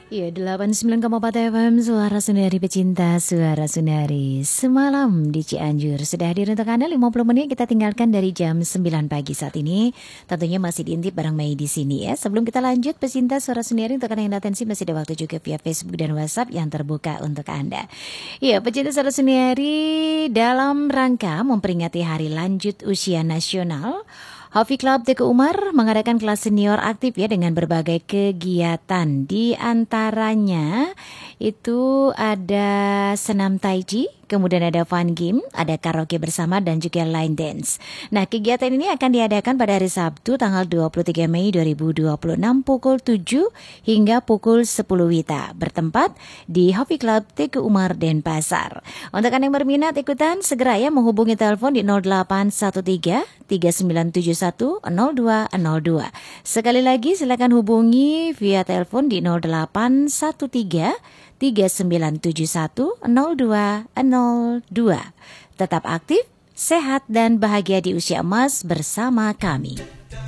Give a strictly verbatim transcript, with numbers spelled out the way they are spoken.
Ya, delapan puluh sembilan koma empat F M, Suara Sundari Pecinta, Suara Sundari. Semalam di Cianjur sudah hadir untuk Anda lima puluh menit kita tinggalkan dari jam sembilan pagi saat ini. Tentunya masih diintip bareng Mei di sini ya. Sebelum kita lanjut, pecinta Suara Sundari, untuk Anda yang atensi masih ada waktu juga via Facebook dan WhatsApp yang terbuka untuk Anda. Ya, pecinta Suara Sundari, dalam rangka memperingati Hari Lanjut Usia Nasional, Hovi Club Teguh Umar mengadakan kelas senior aktif ya dengan berbagai kegiatan. Di antaranya itu ada senam tai chi, kemudian ada fun game, ada karaoke bersama dan juga line dance. Nah, kegiatan ini akan diadakan pada hari Sabtu tanggal dua puluh tiga Mei dua ribu dua puluh enam pukul tujuh hingga pukul sepuluh wita, bertempat di Hovi Club Teguh Umar Denpasar. Untuk Anda yang berminat ikutan, segera ya menghubungi telepon di nol delapan satu tiga tiga sembilan tujuh satu nol dua nol dua. Sekali lagi silakan hubungi via telepon di nol delapan satu tiga tiga sembilan tujuh satu nol dua nol dua. Tetap aktif, sehat dan bahagia di usia emas bersama kami.